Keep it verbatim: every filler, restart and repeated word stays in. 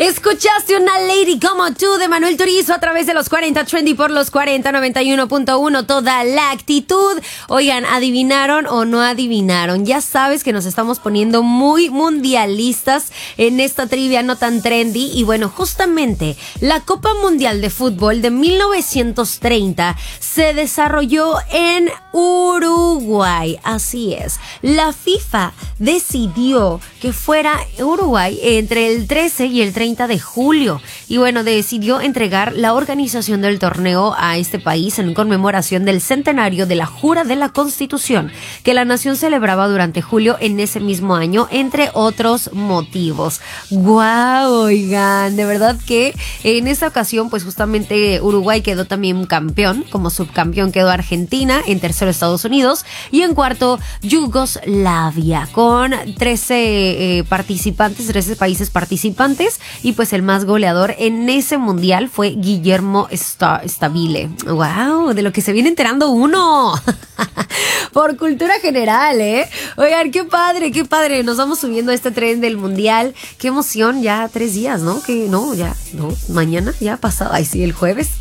Escuchaste una Lady como tú de Manuel Turizo a través de los cuarenta Trendy por los cuarenta noventa y uno punto uno. Toda la actitud. Oigan, ¿adivinaron o no adivinaron? Ya sabes que nos estamos poniendo muy mundialistas en esta trivia no tan trendy. Y bueno, justamente la Copa Mundial de Fútbol de mil novecientos treinta se desarrolló en Uruguay. Así es. La FIFA decidió que fuera Uruguay entre el trece y el treinta de julio. Y bueno, decidió entregar la organización del torneo a este país en conmemoración del centenario de la Jura de la Constitución, que la nación celebraba durante julio en ese mismo año, entre otros motivos. ¡Guau! Oigan, de verdad que en esta ocasión, pues justamente Uruguay quedó también campeón. Como subcampeón quedó Argentina, en tercero Estados Unidos y en cuarto Yugoslavia, con trece eh, participantes, trece países participantes. Y pues el más goleador en ese mundial fue Guillermo Stabile. ¡Wow! De lo que se viene enterando uno. Por cultura general, ¿eh? Oigan, qué padre, qué padre. Nos vamos subiendo a este tren del mundial. Qué emoción, ya tres días, ¿no? Que no, ya, no, mañana, ya pasado. Ay, sí, el jueves.